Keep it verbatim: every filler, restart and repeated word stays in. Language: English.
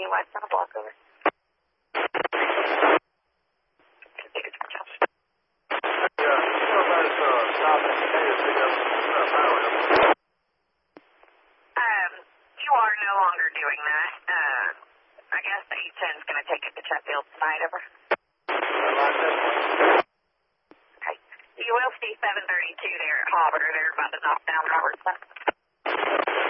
west on a block over. Um, you are no longer doing that. Uh, I guess the eight ten is going to take it to Chatfield tonight, over. Okay. You will see seven thirty-two there at Hobber. They're about to knock down Robertson.